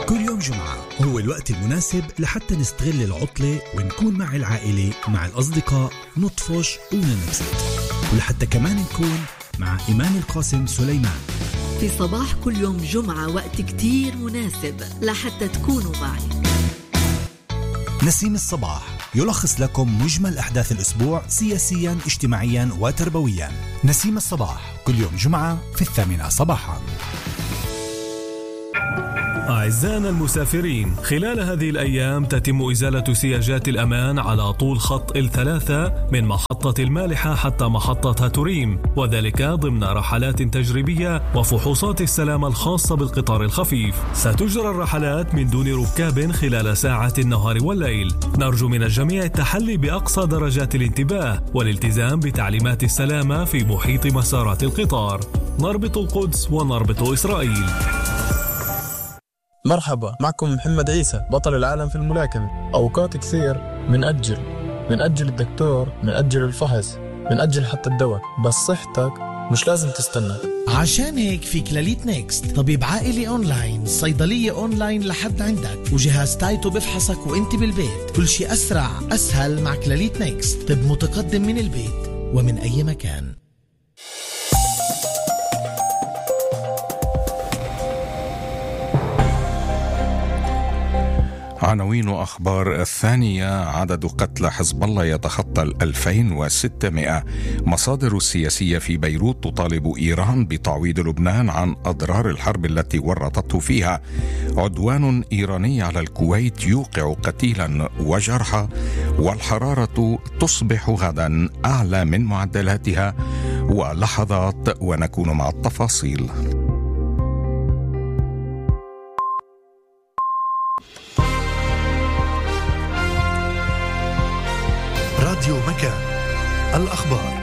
كل يوم جمعة هو الوقت المناسب لحتى نستغل العطلة ونكون مع العائلة مع الأصدقاء، نطفش وننبسط، ولحتى كمان نكون مع إيمان القاسم سليمان في صباح كل يوم جمعة. وقت كتير مناسب لحتى تكونوا معي. نسيم الصباح يلخص لكم مجمل أحداث الأسبوع سياسيا، اجتماعيا وتربويا. نسيم الصباح كل يوم جمعة في 8 صباحا. أعزائنا المسافرين، خلال هذه الأيام تتم إزالة سياجات الأمان على طول خط ال3 من محطة المالحة حتى محطة هاتوريم، وذلك ضمن رحلات تجريبية وفحوصات السلامة الخاصة بالقطار الخفيف. ستجرى الرحلات من دون ركاب خلال ساعات النهار والليل. نرجو من الجميع التحلي بأقصى درجات الانتباه والالتزام بتعليمات السلامة في محيط مسارات القطار. نربط القدس ونربط إسرائيل. مرحبا، معكم محمد عيسى بطل العالم في الملاكمة. أوقات كثير منأجل الدكتور، منأجل الفحص، منأجل حتى الدواء، بس صحتك مش لازم تستنى. عشان هيك في كلاليت نيكست، طبيب عائلي أونلاين، صيدلية أونلاين لحد عندك، وجهاز تايتو بفحصك وانت بالبيت. كل شيء أسرع أسهل مع كلاليت نيكست. طب متقدم من البيت ومن أي مكان. عناوين أخبار الثانية: عدد قتلى حزب الله يتخطى 2600. مصادر سياسية في بيروت تطالب إيران بتعويض لبنان عن أضرار الحرب التي ورطته فيها. عدوان إيراني على الكويت يوقع قتيلا وجرحى، والحرارة تصبح غدا أعلى من معدلاتها. ولحظات ونكون مع التفاصيل. راديو مكان، الأخبار.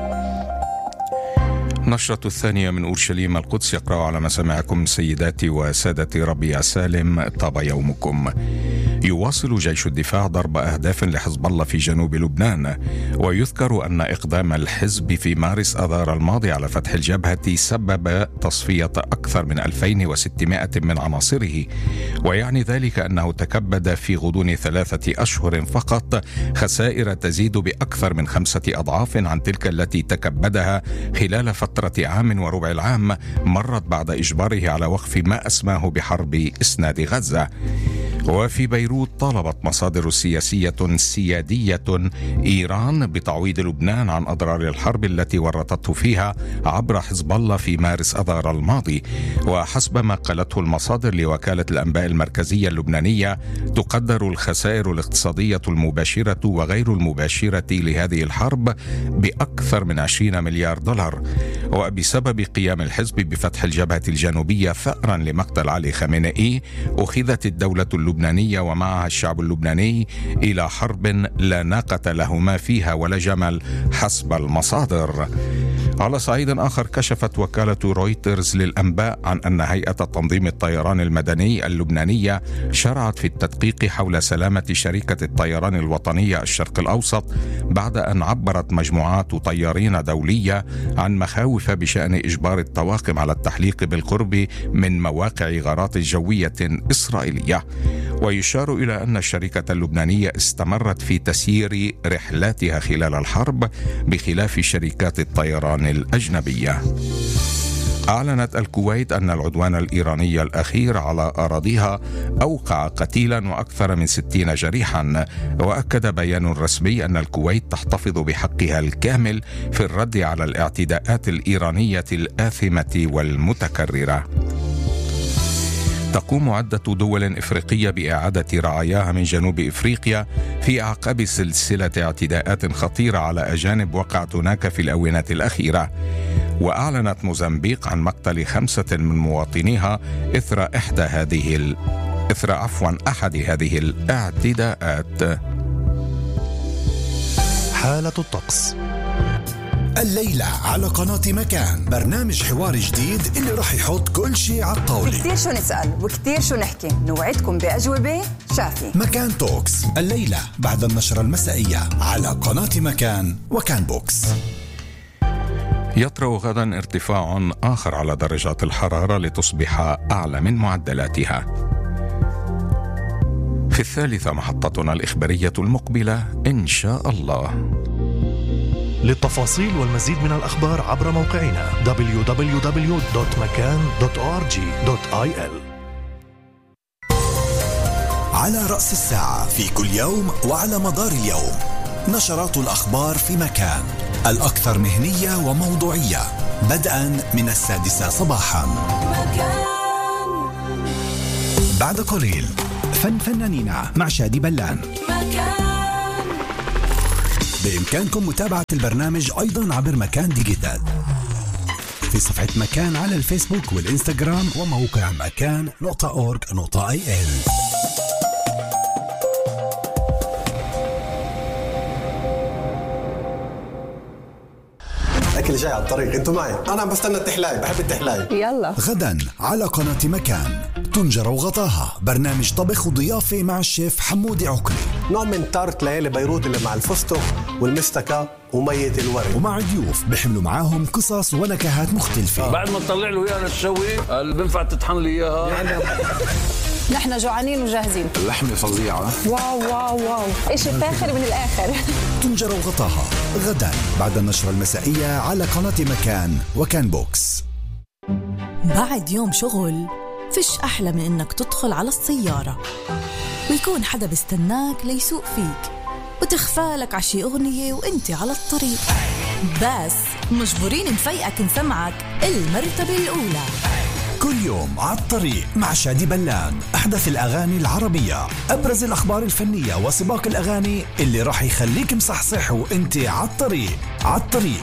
نشرة الثانية من أورشليم القدس، يقرأ على مسامعكم سيداتي وسادتي ربيع سالم. طاب يومكم. يواصل جيش الدفاع ضرب أهداف لحزب الله في جنوب لبنان، ويذكر أن إقدام الحزب في مارس آذار الماضي على فتح الجبهة سبب تصفية أكثر من 2600 من عناصره، ويعني ذلك أنه تكبد في غضون 3 أشهر فقط خسائر تزيد بأكثر من 5 أضعاف عن تلك التي تكبدها خلال فترة 1.25 عام مرت بعد إجباره على وقف ما أسماه بحرب إسناد غزة. وفي بيروت طالبت مصادر سياسية سيادية إيران بتعويض لبنان عن أضرار الحرب التي ورطته فيها عبر حزب الله في مارس آذار الماضي. وحسب ما قالته المصادر لوكالة الأنباء المركزية اللبنانية، تقدر الخسائر الاقتصادية المباشرة وغير المباشرة لهذه الحرب بأكثر من 20 مليار دولار. وبسبب قيام الحزب بفتح الجبهة الجنوبية ثأرا لمقتل علي خامنئي، أخذت الدولة اللبنانية ومعها الشعب اللبناني إلى حرب لا ناقة لهما فيها ولا جمل حسب المصادر. على صعيد آخر، كشفت وكالة رويترز للأنباء عن أن هيئة تنظيم الطيران المدني اللبنانية شرعت في التدقيق حول سلامة شركة الطيران الوطنية الشرق الأوسط بعد أن عبرت مجموعات طيارين دولية عن مخاوف بشأن إجبار الطواقم على التحليق بالقرب من مواقع غارات جوية إسرائيلية. ويشار إلى أن الشركة اللبنانية استمرت في تسيير رحلاتها خلال الحرب بخلاف شركات الطيران الأجنبية. أعلنت الكويت أن العدوان الإيراني الأخير على أراضيها أوقع قتيلا وأكثر من 60 جريحا. وأكد بيان رسمي أن الكويت تحتفظ بحقها الكامل في الرد على الاعتداءات الإيرانية الآثمة والمتكررة. تقوم عدة دول إفريقية بإعادة رعاياها من جنوب إفريقيا في أعقاب سلسلة اعتداءات خطيرة على أجانب وقعت هناك في الآونة الأخيرة. وأعلنت موزمبيق عن مقتل 5 من مواطنيها إثر أحد هذه الاعتداءات. حالة الطقس الليلة على قناة مكان، برنامج حوار جديد اللي رح يحط كل شيء على الطاولة. كتير شو نسأل وكتير شو نحكي، نوعدكم بأجوبة شافي. مكان توكس الليلة بعد النشرة المسائية على قناة مكان وكان بوكس. يطرأ غدا ارتفاع آخر على درجات الحرارة لتصبح أعلى من معدلاتها. في الثالثة محطتنا الإخبارية المقبلة إن شاء الله. للتفاصيل والمزيد من الأخبار عبر موقعنا www.makan.org.il. على رأس الساعة في كل يوم وعلى مدار اليوم نشرات الأخبار في مكان، الأكثر مهنية وموضوعية، بدءا من 6 صباحا. بعد قليل فنانين مع شادي بلان. بإمكانكم متابعة البرنامج أيضا عبر مكان ديجيتال في صفحة مكان على الفيسبوك والإنستغرام وموقع مكان.org.il. الأكل جاي على الطريق، انتوا معي، أنا عم بستنى التحلاي، بحب التحلاي. يلا غدا على قناة مكان طنجرة وغطاها، برنامج طبخ وضيافة مع الشيف حمودي عقلي، نوع من تارت ليالي بيروت اللي مع الفستق والمستكة ومية الورد، ومع ضيوف بيحملوا معاهم قصص ونكهات مختلفة. بعد ما تطلع له اياها للشوي بنفع تطحن لي اياها. نحن جوعانين وجاهزين. اللحمة فظيعة. واو واو واو، إشي فاخر من الآخر. طنجرة وغطاها غدا بعد النشرة المسائية على قناة مكان وكان بوكس. بعد يوم شغل فيش أحلى من إنك تدخل على السيارة ويكون حدا بيستناك ليسوق فيك وتخفالك عشي أغنية وإنت على الطريق، بس مجبورين نفيقك نسمعك المرتبة الأولى. كل يوم على الطريق مع شادي بلان، أحدث الأغاني العربية، أبرز الأخبار الفنية وسباق الأغاني اللي راح يخليك مصحصح وإنت على الطريق. على الطريق